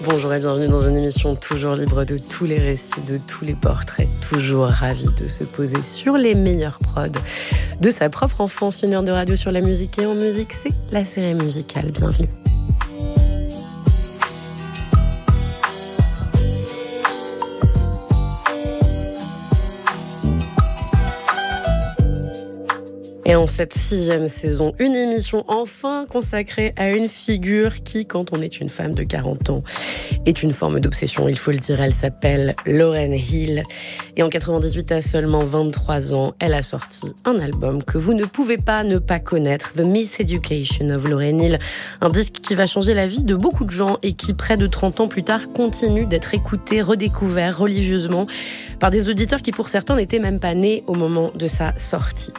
Bonjour et bienvenue dans une émission toujours libre de tous les récits, de tous les portraits. Toujours ravi de se poser sur les meilleurs prods de sa propre enfance. 1 heure de radio sur la musique et en musique, c'est la série musicale. Bienvenue. Et en cette 6e saison, une émission enfin consacrée à une figure qui, quand on est une femme de 40 ans, est une forme d'obsession, il faut le dire. Elle s'appelle Lauryn Hill. Et en 98, à seulement 23 ans, elle a sorti un album que vous ne pouvez pas ne pas connaître, The Miseducation of Lauryn Hill. Un disque qui va changer la vie de beaucoup de gens et qui, près de 30 ans plus tard, continue d'être écouté, redécouvert religieusement par des auditeurs qui, pour certains, n'étaient même pas nés au moment de sa sortie.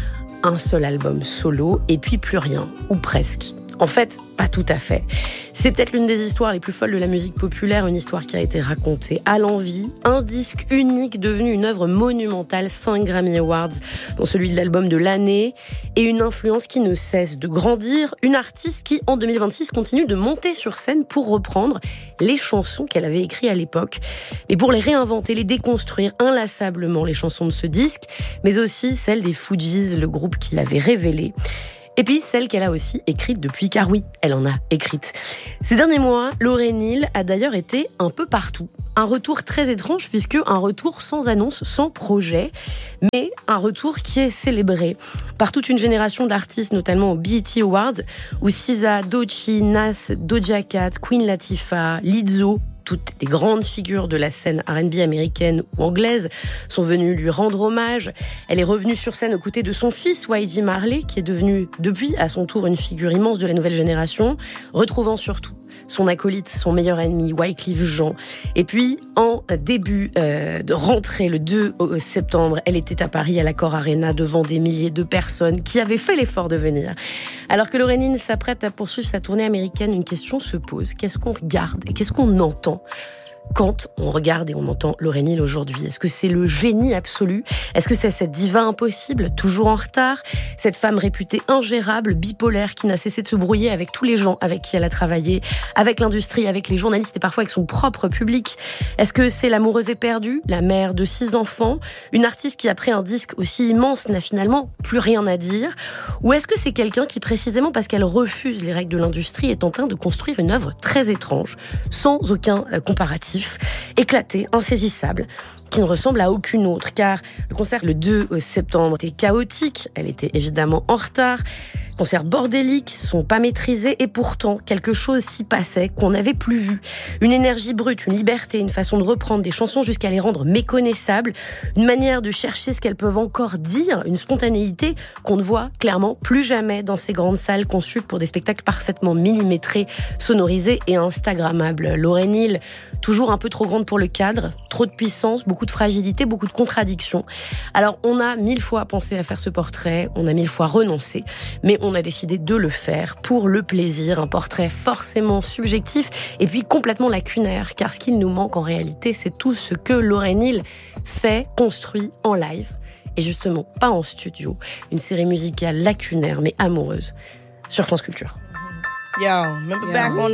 Un seul album solo et puis plus rien, ou presque. En fait, pas tout à fait. C'est peut-être l'une des histoires les plus folles de la musique populaire, une histoire qui a été racontée à l'envi, un disque unique devenu une œuvre monumentale, 5 Grammy Awards, dont celui de l'album de l'année, et une influence qui ne cesse de grandir, une artiste qui, en 2026, continue de monter sur scène pour reprendre les chansons qu'elle avait écrites à l'époque, mais pour les réinventer, les déconstruire inlassablement, les chansons de ce disque, mais aussi celles des Fugees, le groupe qui l'avait révélé. Et puis celle qu'elle a aussi écrite depuis, car oui, elle en a écrite. Ces derniers mois, Lauryn Hill a d'ailleurs été un peu partout. Un retour très étrange, puisque un retour sans annonce, sans projet, mais un retour qui est célébré par toute une génération d'artistes, notamment aux BET Awards, où SZA, Doechii, Nas, Doja Cat, Queen Latifah, Lizzo, toutes des grandes figures de la scène R&B américaine ou anglaise sont venues lui rendre hommage. Elle est revenue sur scène aux côtés de son fils, YG Marley, qui est devenu, depuis, à son tour, une figure immense de la nouvelle génération, retrouvant surtout son acolyte, son meilleur ennemi, Wyclef Jean. Et puis, en début de rentrée, le 2 septembre, elle était à Paris, à l'Accor Arena, devant des milliers de personnes qui avaient fait l'effort de venir. Alors que Lauryn Hill s'apprête à poursuivre sa tournée américaine, une question se pose. Qu'est-ce qu'on regarde et qu'est-ce qu'on entend quand on regarde et on entend Lauryn Hill aujourd'hui? Est-ce que c'est le génie absolu? Est-ce que c'est cette diva impossible, toujours en retard? Cette femme réputée ingérable, bipolaire, qui n'a cessé de se brouiller avec tous les gens avec qui elle a travaillé, avec l'industrie, avec les journalistes et parfois avec son propre public? Est-ce que c'est l'amoureuse éperdue, la mère de 6 enfants, une artiste qui, après un disque aussi immense, n'a finalement plus rien à dire? Ou est-ce que c'est quelqu'un qui, précisément parce qu'elle refuse les règles de l'industrie, est en train de construire une œuvre très étrange, sans aucun comparatif, éclaté, insaisissable, qui ne ressemble à aucune autre, car le concert le 2 septembre était chaotique, elle était évidemment en retard, concert bordélique, son pas maîtrisé, et pourtant quelque chose s'y passait qu'on n'avait plus vu. Une énergie brute, une liberté, une façon de reprendre des chansons jusqu'à les rendre méconnaissables, une manière de chercher ce qu'elles peuvent encore dire, une spontanéité qu'on ne voit clairement plus jamais dans ces grandes salles conçues pour des spectacles parfaitement millimétrés, sonorisés et instagrammables. Lauryn Hill, toujours un peu trop grande pour le cadre, trop de puissance, beaucoup de fragilité, beaucoup de contradictions. Alors on a 1000 fois pensé à faire ce portrait, on a 1000 fois renoncé, mais on a décidé de le faire pour le plaisir, un portrait forcément subjectif et puis complètement lacunaire, car ce qu'il nous manque en réalité, c'est tout ce que Lauryn Hill fait, construit en live, et justement pas en studio. Une série musicale lacunaire mais amoureuse sur France Culture. Yo, remember back on